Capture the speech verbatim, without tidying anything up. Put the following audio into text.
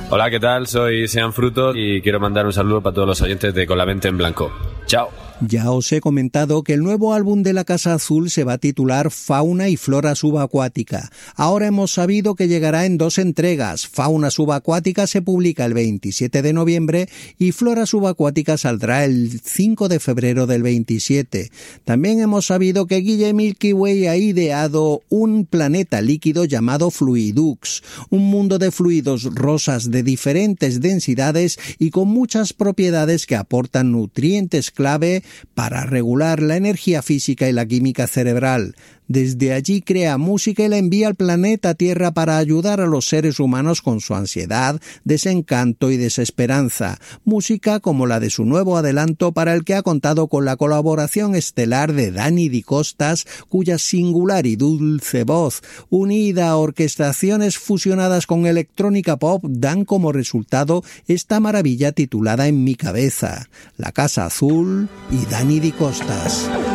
Hola, ¿qué tal? Soy Sean Frutos y quiero mandar un saludo para todos los oyentes de Con la mente en blanco. ¡Chao! Ya os he comentado que el nuevo álbum de la Casa Azul se va a titular Fauna y Flora Subacuática. Ahora hemos sabido que llegará en dos entregas. Fauna Subacuática se publica el veintisiete de noviembre y Flora Subacuática saldrá el cinco de febrero del veintisiete. También hemos sabido que Guille Milky Way ha ideado un planeta líquido llamado Fluidux, un mundo de fluidos rosas de diferentes densidades y con muchas propiedades que aportan nutrientes clave para regular la energía física y la química cerebral. Desde allí crea música y la envía al planeta Tierra para ayudar a los seres humanos con su ansiedad, desencanto y desesperanza. Música como la de su nuevo adelanto, para el que ha contado con la colaboración estelar de Dani Di Costas, cuya singular y dulce voz, unida a orquestaciones fusionadas con electrónica pop, dan como resultado esta maravilla titulada En mi cabeza. La Casa Azul y Dani Di Costas.